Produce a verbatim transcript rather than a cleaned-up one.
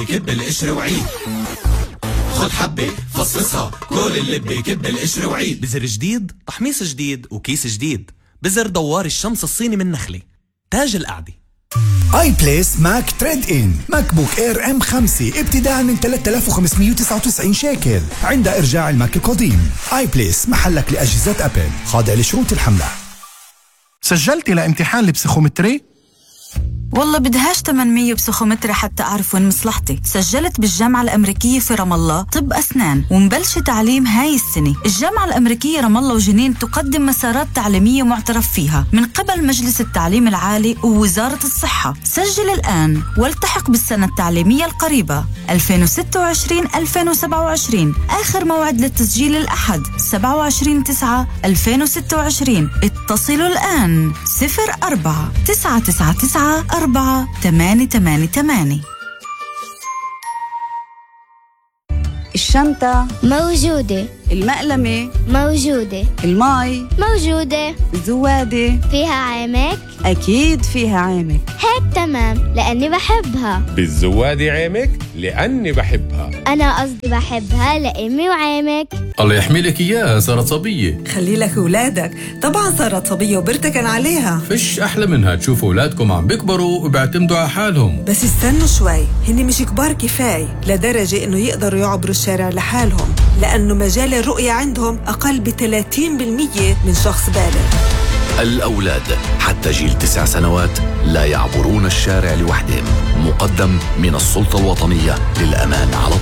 كب القشر وعيد، خد حبة فصصها كل اللي كب القشر وعيد. بزر جديد، تحميص جديد، وكيس جديد. بزر دوار الشمس الصيني من نخلة، تاج القعدة. اي بليس ماك تريد ان ماك بوك اير ام خمسة ابتداء من ثلاثة آلاف وخمسمية وتسعة وتسعين شيكل عند ارجاع الماك القديم. اي بليس محلك لاجهزة ابل، خاضع لشروط الحملة. سجلتي لامتحان البسيخومتري؟ والله بدهاش ثمانمية بسيخومتري حتى أعرف وين مصلحتي. سجلت بالجامعة الأمريكية في رام الله طب أسنان ومبلش تعليم هاي السنة. الجامعة الأمريكية رام الله وجنين تقدم مسارات تعليمية معترف فيها من قبل مجلس التعليم العالي ووزارة الصحة. سجل الآن والتحق بالسنة التعليمية القريبة ألفين وستة وعشرين ألفين وسبعة وعشرين. آخر موعد للتسجيل الأحد سبعة وعشرين تسعة ألفين وستة وعشرين. اتصلوا الآن صفر أربعة تسعة تسعة تسعة أربعة ثمانية ثمانية ثمانية. الشنطة موجودة، المقلمة موجودة، الماي موجودة، الزوادة فيها عامك؟ أكيد فيها عامك. هيك تمام لأني بحبها. بالزوادة عامك لأني بحبها. أنا قصدي بحبها لأمي وعامك. الله يحمي لك إياها، صارت صبية. خلي لك أولادك، طبعا صارت صبية وبرتكن عليها. فيش أحلى منها تشوفوا أولادكم عم بيكبروا وبيعتمدوا على حالهم. بس استنوا شوي، هني مش كبار كفاية لدرجة إنه يقدروا يعبروا الشارع لحالهم، لأنه مجال الرؤية عندهم أقل ب ثلاثين بالمية من شخص بالغ. الأولاد حتى جيل تسع سنوات لا يعبرون الشارع لوحدهم. مقدم من السلطة الوطنية للأمان على